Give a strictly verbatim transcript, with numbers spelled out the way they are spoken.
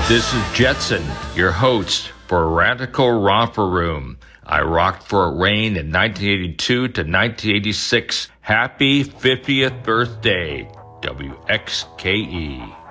This is Jetson, your host for Radical Romper Room. I rocked for a reign in nineteen eighty-two to nineteen eighty-six. Happy fiftieth birthday, W X K E.